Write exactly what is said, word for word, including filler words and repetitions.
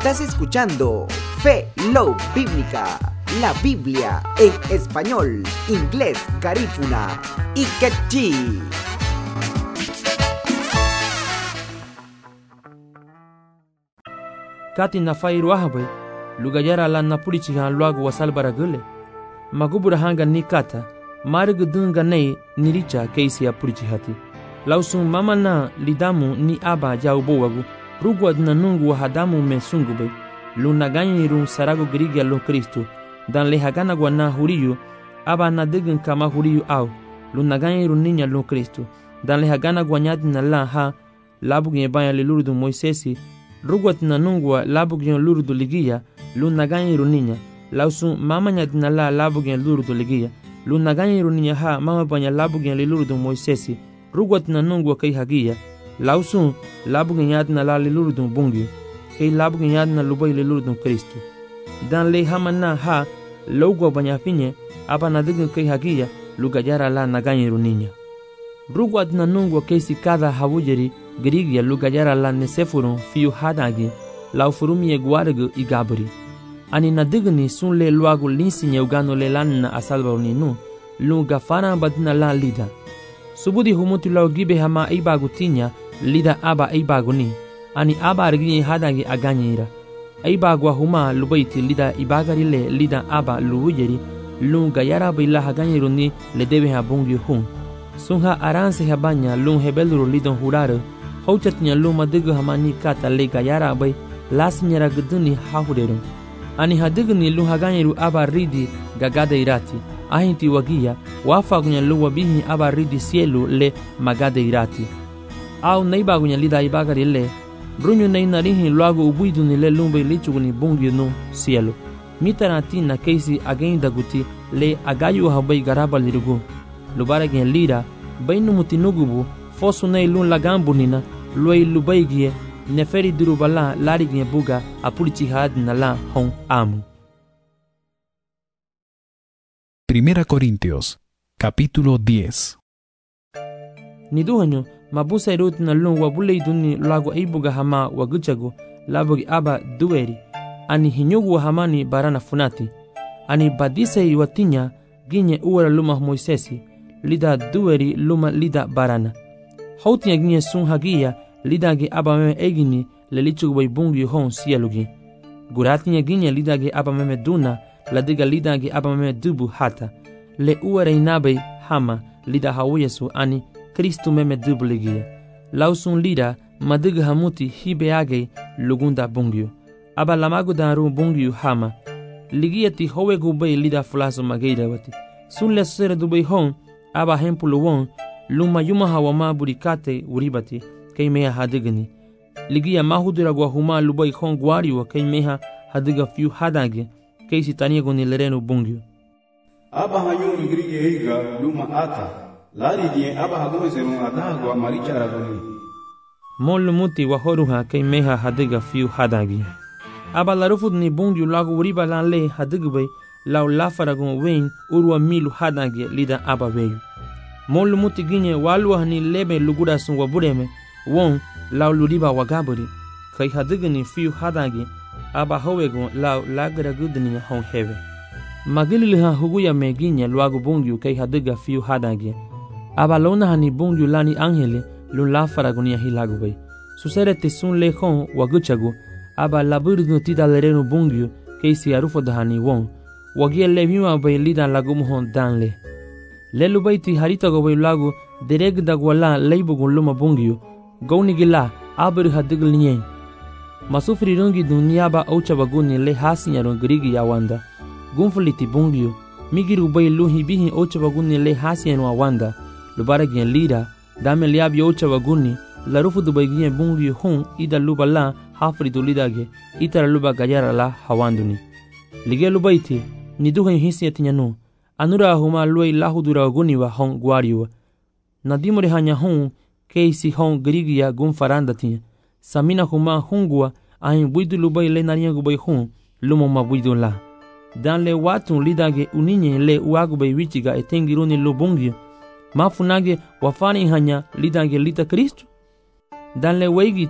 Estás escuchando Fe Love Bíblica, la Biblia en español, inglés, garífuna y quechí. Kati na fairu ahabai, lugayara la napulichi han luagu wasal baragule. Magubura hanga ni kata, marigu dunga nei niricha keisi apulichi hati. Lausung mama na lidamu ni aba jau bowagu, rugwa na nungu wa hadamu me sungubai. Luna ganyi rung sarago grigia lo Kristo, dan le hagana gwa na huriyu, aba na digun kama huriyu au. Luna ganyi rung ninya lo Kristo, dan le hagana gwa nyadi na la ha, labu genye banya le lurudu Moisesi, rugwa na nungu wa labu genye lurudu ligia, luna ganyi rung ninya. Lausung mama nyadi na la labu genye lurudu ligia, luna ganyi rung ninya ha mama banya labu genye le lurudu Moisesi, rugwa na nungu wa kai hagia. Lausung labu genye nyadi na la le lurudu bungi, kay labu ganyad na lubay lilurdong Kristo. Dan le hamana ha logwa banyafinye aba nadigang kay hagiya lugayara la naganyero ninya. Rugwad na nungwa kay si kada hawujeri grigya lugayara la nesefurong fiyo hadagi laufurumye guarago igabari. Ani nadigni sun le luago linsinye ugano le lan na asalbaw ninu luga fana badina la lida. Subudi humutu lau gibe hama ibago tinya lida aba ibago ni. Ani aba arginye hadangi aganyira. Aibagwa huma lubaiti lida ibagari le lida aba luwujeri lung gayara bila haganyiru ni le debe habungi hun. Sunha aranse habanya lung hebeluru lidon hurare. Hauchatnya lung madigu hamani kata le gayara bay lasinyara guduni hahurerum. Ani hadigni lung haganyiru aba ridi gagada irati. Ahinti wagia wafagunya lung wabihi aba ridi sielu le magada irati. Au naibagunya lida ibagari le Brunyo na inarihi luago ubuidu ni le lumbe lichugu ni bungi no cielo. Mitarati na keisi agenda guti le agayu habai garaba lirugu. Lubara gen lira, bainu mutinugubu, fosu na ilun lagambu nina, luai lubai gie, neferi durubala lari gen buga, apulichi had na la hon amu. Primera Corintios, capítulo diez. Niduhanyo, mabusa irut na lung wabule iduni lago ibuga hama waguchago labogi aba dueri ani hinyugu hamani barana funati ani badise iwatinya ginye uwara luma Moisesi lida dueri luma lida barana hautinya ginye sun hagia lida ge aba meme egini lelichugu bai bungi hon siyalugi guratinya ginye lida ge aba meme duna ladiga lida ge aba meme dubu hata le uwara inabe hama lida hawiyesu ani Kristo meme dubligia. Lausun lida madig hamuti hibeage lugunda bungyo. Aba lamago daru bungyo hama. Ligiati howe gubay lida fulaso mageida wati. Sun le sere dubay hon aba hempulu won luma yuma hawama burikate uribati kay meha hadigani. Ligia mahudura gwa huma lubay hon gwariwa kay meha hadiga fiu hadage kay sitania goni lereno bungyo. Aba hayoni grige higa luma ata. Lari die aba hagono serun adagwa marichara goni. Molu muti wahoruha kay meha hadiga fiu hadagi. Aba larufud ni bungyu lagu uriba lan le hadigubay lau lafaragun wein urwa milu hadagi lida aba weyu. Molu muti ginye walwa ni lebe lugura sun wabureme won lau luriba wagaburi kay hadigani fiu hadagi aba howegun lau lagra gudni hon heve. Magililiha huguya me ginye luagu bungyu kay hadiga fiu hadagi. Aba lona hani bungyu lani angele lun la faragonia hilagubay. Susere te sun lehon waguchagu aba laburdu tida lereno bungyu keisi arufo dahani won. Wagia levima bay lidan lagumuhon danle. Lelu bayti harita gobay lagu dereg dagwala leibugun luma bungyu. Gaunigila abir hadigl nyen. Masufri rungi dunyaba aucha baguni le hasinyaron grigi yawanda. Gunfuliti bungyu. Migiru bay luhi bihi aucha baguni le hasinyano awanda. Lubara gien lira, dame liabi ocha waguni, la rufu dubai gien bungi hun ida luba la hafri du lidage, itara luba gayara la hawanduni. Lige lubaiti, ni duhen hisi etinyanu, anura huma luai lahudura waguni wa hon guariwa. Nadimore hanya hun, keisi hon grigia gun faranda tinya, samina huma hungua, ahin buidu lubai le nariya gubai hun, lumo ma buidu la. Dan le watun lidage uninye le uagubai wichiga etengiruni lubungi, mafunage wafani hanya lidange lita Kristo. Dan le wegi